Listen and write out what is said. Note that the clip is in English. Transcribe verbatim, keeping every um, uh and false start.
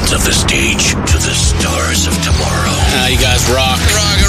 of the stage to the stars of tomorrow. Ah, you guys rock. Rock and